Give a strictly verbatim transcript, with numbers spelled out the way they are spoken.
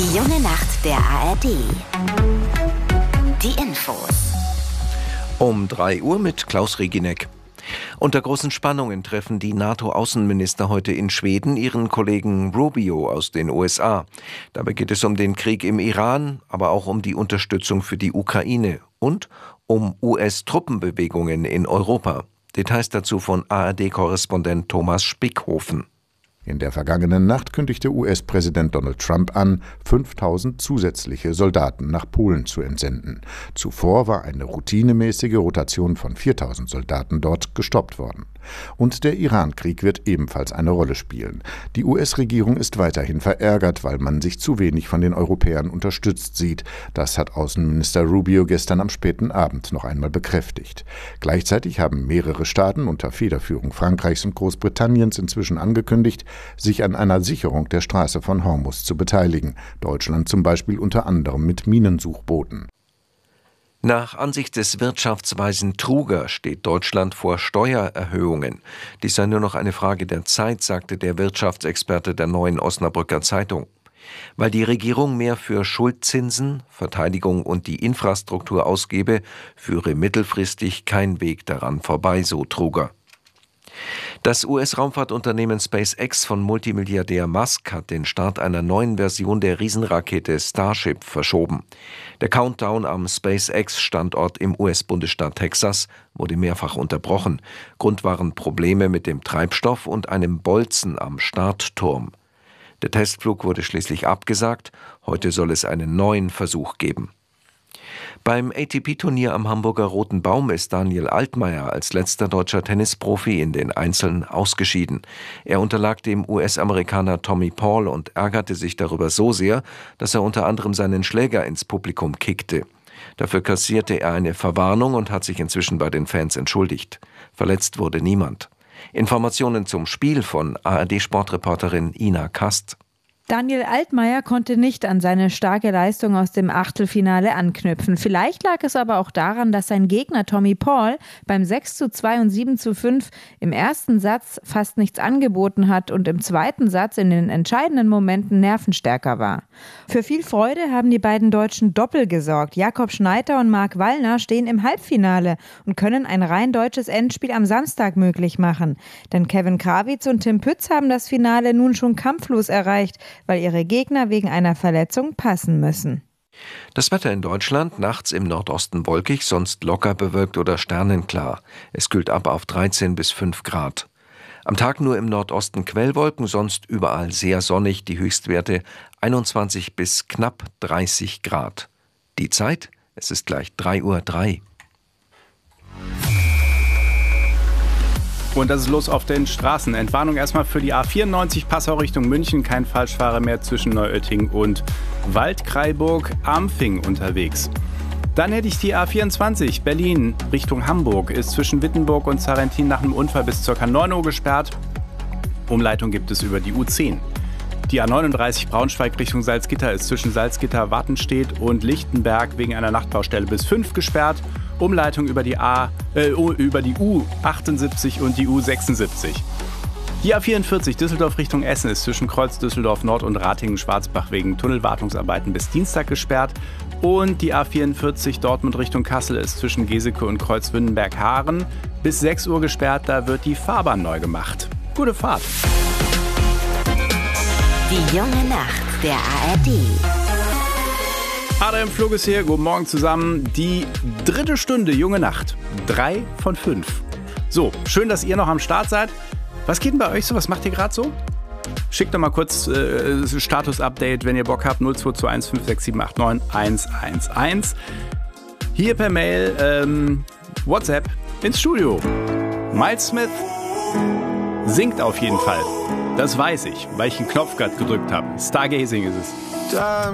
Die junge Nacht der A R D. Die Infos. Um drei Uhr mit Klaus Regineck. Unter großen Spannungen treffen die NATO-Außenminister heute in Schweden ihren Kollegen Rubio aus den U S A. Dabei geht es um den Krieg im Iran, aber auch um die Unterstützung für die Ukraine und um U S-Truppenbewegungen in Europa. Details dazu von A R D-Korrespondent Thomas Spickhofen. In der vergangenen Nacht kündigte U S-Präsident Donald Trump an, fünftausend zusätzliche Soldaten nach Polen zu entsenden. Zuvor war eine routinemäßige Rotation von viertausend Soldaten dort gestoppt worden. Und der Iran-Krieg wird ebenfalls eine Rolle spielen. Die U S-Regierung ist weiterhin verärgert, weil man sich zu wenig von den Europäern unterstützt sieht. Das hat Außenminister Rubio gestern am späten Abend noch einmal bekräftigt. Gleichzeitig haben mehrere Staaten unter Federführung Frankreichs und Großbritanniens inzwischen angekündigt, sich an einer Sicherung der Straße von Hormuz zu beteiligen. Deutschland zum Beispiel unter anderem mit Minensuchbooten. Nach Ansicht des Wirtschaftsweisen Truger steht Deutschland vor Steuererhöhungen. Dies sei nur noch eine Frage der Zeit, sagte der Wirtschaftsexperte der Neuen Osnabrücker Zeitung. Weil die Regierung mehr für Schuldzinsen, Verteidigung und die Infrastruktur ausgebe, führe mittelfristig kein Weg daran vorbei, so Truger. Das U S-Raumfahrtunternehmen SpaceX von Multimilliardär Musk hat den Start einer neuen Version der Riesenrakete Starship verschoben. Der Countdown am SpaceX-Standort im U S-Bundesstaat Texas wurde mehrfach unterbrochen. Grund waren Probleme mit dem Treibstoff und einem Bolzen am Startturm. Der Testflug wurde schließlich abgesagt. Heute soll es einen neuen Versuch geben. Beim A T P-Turnier am Hamburger Roten Baum ist Daniel Altmaier als letzter deutscher Tennisprofi in den Einzeln ausgeschieden. Er unterlag dem U S-Amerikaner Tommy Paul und ärgerte sich darüber so sehr, dass er unter anderem seinen Schläger ins Publikum kickte. Dafür kassierte er eine Verwarnung und hat sich inzwischen bei den Fans entschuldigt. Verletzt wurde niemand. Informationen zum Spiel von A R D-Sportreporterin Ina Kast. Daniel Altmaier konnte nicht an seine starke Leistung aus dem Achtelfinale anknüpfen. Vielleicht lag es aber auch daran, dass sein Gegner Tommy Paul beim sechs zu zwei und sieben zu fünf im ersten Satz fast nichts angeboten hat und im zweiten Satz in den entscheidenden Momenten nervenstärker war. Für viel Freude haben die beiden Deutschen Doppel gesorgt. Jakob Schneider und Marc Wallner stehen im Halbfinale und können ein rein deutsches Endspiel am Samstag möglich machen. Denn Kevin Krawitz und Tim Pütz haben das Finale nun schon kampflos erreicht, weil ihre Gegner wegen einer Verletzung passen müssen. Das Wetter in Deutschland, nachts im Nordosten wolkig, sonst locker bewölkt oder sternenklar. Es kühlt ab auf dreizehn bis fünf Grad. Am Tag nur im Nordosten Quellwolken, sonst überall sehr sonnig, die Höchstwerte einundzwanzig bis knapp dreißig Grad. Die Zeit, es ist gleich drei Uhr drei. Und das ist los auf den Straßen. Entwarnung erstmal für die A vierundneunzig Passau Richtung München. Kein Falschfahrer mehr zwischen Neuötting und Waldkraiburg-Ampfing unterwegs. Dann hätte ich die A vierundzwanzig Berlin Richtung Hamburg. Ist zwischen Wittenburg und Sarrentin nach einem Unfall bis ca. neun Uhr gesperrt. Umleitung gibt es über die U zehn. Die A neununddreißig Braunschweig Richtung Salzgitter ist zwischen Salzgitter, Wattenstedt und Lichtenberg wegen einer Nachtbaustelle bis fünf gesperrt. Umleitung über die, A, äh, über die U achtundsiebzig und die U sechsundsiebzig. Die A vierundvierzig Düsseldorf Richtung Essen ist zwischen Kreuz Düsseldorf Nord und Ratingen-Schwarzbach wegen Tunnelwartungsarbeiten bis Dienstag gesperrt. Und die A vierundvierzig Dortmund Richtung Kassel ist zwischen Geseke und Kreuz Wünnenberg-Haaren bis sechs Uhr gesperrt. Da wird die Fahrbahn neu gemacht. Gute Fahrt! Die junge Nacht der A R D. Adam Flug ist hier, guten Morgen zusammen. Die dritte Stunde Junge Nacht. Drei von fünf. So, schön, dass ihr noch am Start seid. Was geht denn bei euch so? Was macht ihr gerade so? Schickt doch mal kurz äh, Status-Update, wenn ihr Bock habt. null zwei zwei eins fünf sechs sieben acht neun eins eins eins. Hier per Mail, ähm, WhatsApp ins Studio. Miles Smith singt auf jeden Fall. Das weiß ich, weil ich einen Knopf gerade gedrückt habe. Stargazing ist es.